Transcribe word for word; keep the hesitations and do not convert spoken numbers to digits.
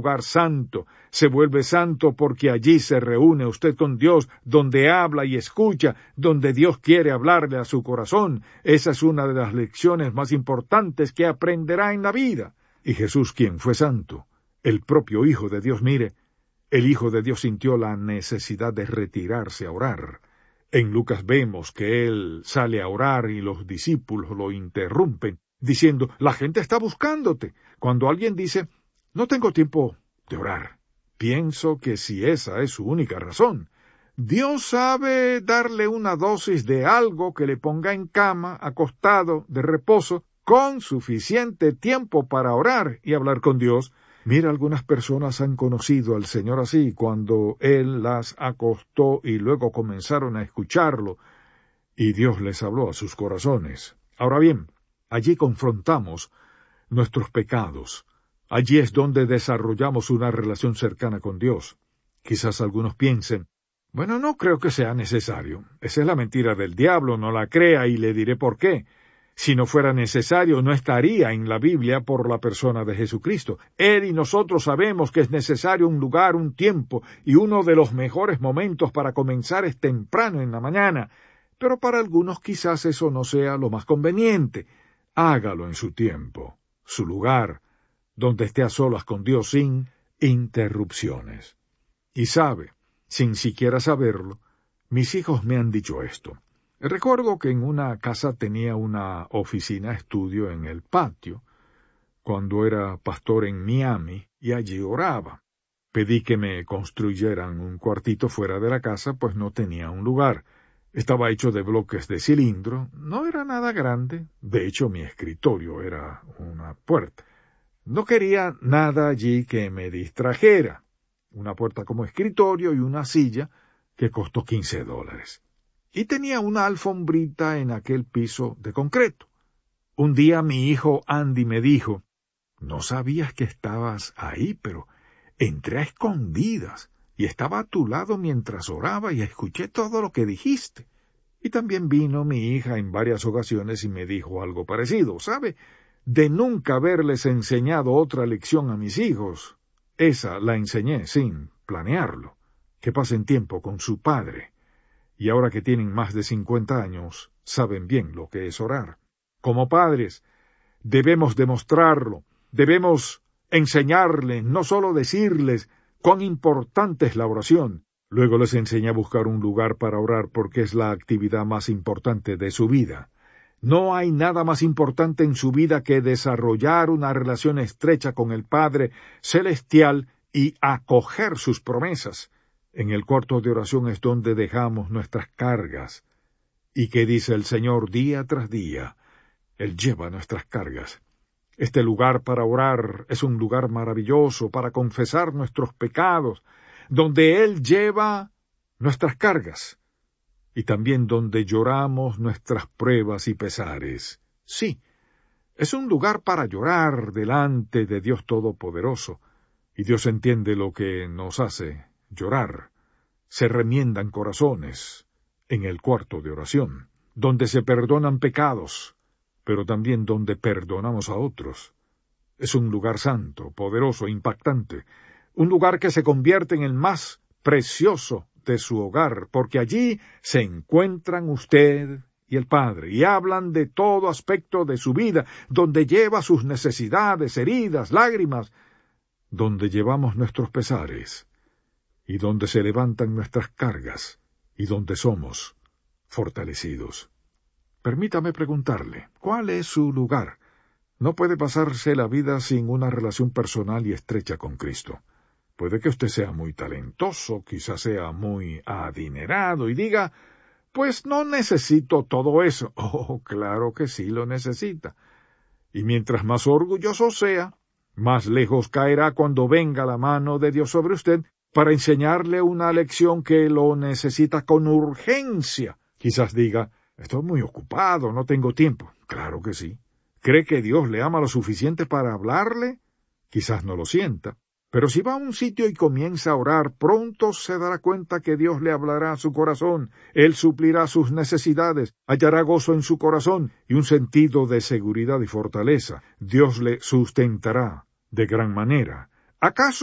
lugar santo. Se vuelve santo porque allí se reúne usted con Dios, donde habla y escucha, donde Dios quiere hablarle a su corazón. Esa es una de las lecciones más importantes que aprenderá en la vida. Y Jesús, quien fue santo, el propio Hijo de Dios, mire, el Hijo de Dios sintió la necesidad de retirarse a orar. En Lucas vemos que él sale a orar y los discípulos lo interrumpen, diciendo, la gente está buscándote. Cuando alguien dice, no tengo tiempo de orar, pienso que si esa es su única razón, Dios sabe darle una dosis de algo que le ponga en cama, acostado, de reposo, con suficiente tiempo para orar y hablar con Dios. Mira, algunas personas han conocido al Señor así, cuando Él las acostó y luego comenzaron a escucharlo, y Dios les habló a sus corazones. Ahora bien, allí confrontamos nuestros pecados. Allí es donde desarrollamos una relación cercana con Dios. Quizás algunos piensen, bueno, no creo que sea necesario. Esa es la mentira del diablo, no la crea y le diré por qué. Si no fuera necesario, no estaría en la Biblia por la persona de Jesucristo. Él y nosotros sabemos que es necesario un lugar, un tiempo, y uno de los mejores momentos para comenzar es temprano en la mañana. Pero para algunos quizás eso no sea lo más conveniente. Hágalo en su tiempo, su lugar, donde esté a solas con Dios sin interrupciones. Y sabe, sin siquiera saberlo, mis hijos me han dicho esto. Recuerdo que en una casa tenía una oficina estudio en el patio, cuando era pastor en Miami, y allí oraba. Pedí que me construyeran un cuartito fuera de la casa, pues no tenía un lugar. Estaba hecho de bloques de cilindro, no era nada grande, de hecho mi escritorio era una puerta. No quería nada allí que me distrajera, una puerta como escritorio y una silla que costó quince dólares. Y tenía una alfombrita en aquel piso de concreto. Un día mi hijo Andy me dijo, no sabías que estabas ahí, pero entré a escondidas y estaba a tu lado mientras oraba y escuché todo lo que dijiste. Y también vino mi hija en varias ocasiones y me dijo algo parecido. ¿Sabe? De nunca haberles enseñado otra lección a mis hijos, esa la enseñé sin planearlo, que pasen tiempo con su padre. Y ahora que tienen más de cincuenta años, saben bien lo que es orar. Como padres, debemos demostrarlo, debemos enseñarles, no solo decirles cuán importante es la oración. Luego les enseñé a buscar un lugar para orar porque es la actividad más importante de su vida. No hay nada más importante en su vida que desarrollar una relación estrecha con el Padre Celestial y acoger sus promesas. En el cuarto de oración es donde dejamos nuestras cargas. ¿Y qué dice el Señor día tras día? Él lleva nuestras cargas. Este lugar para orar es un lugar maravilloso para confesar nuestros pecados, donde Él lleva nuestras cargas, y también donde lloramos nuestras pruebas y pesares. Sí, es un lugar para llorar delante de Dios Todopoderoso, y Dios entiende lo que nos hace llorar. Se remiendan corazones en el cuarto de oración, donde se perdonan pecados, pero también donde perdonamos a otros. Es un lugar santo, poderoso, impactante, un lugar que se convierte en el más precioso de su hogar, porque allí se encuentran usted y el Padre, y hablan de todo aspecto de su vida, donde lleva sus necesidades, heridas, lágrimas, donde llevamos nuestros pesares, y donde se levantan nuestras cargas, y donde somos fortalecidos. Permítame preguntarle, ¿cuál es su lugar? No puede pasarse la vida sin una relación personal y estrecha con Cristo. Puede que usted sea muy talentoso, quizás sea muy adinerado, y diga, pues no necesito todo eso. Oh, claro que sí lo necesita. Y mientras más orgulloso sea, más lejos caerá cuando venga la mano de Dios sobre usted para enseñarle una lección que lo necesita con urgencia. Quizás diga, estoy muy ocupado, no tengo tiempo. Claro que sí. ¿Cree que Dios le ama lo suficiente para hablarle? Quizás no lo sienta. Pero si va a un sitio y comienza a orar, pronto se dará cuenta que Dios le hablará a su corazón. Él suplirá sus necesidades, hallará gozo en su corazón y un sentido de seguridad y fortaleza. Dios le sustentará de gran manera. ¿Acaso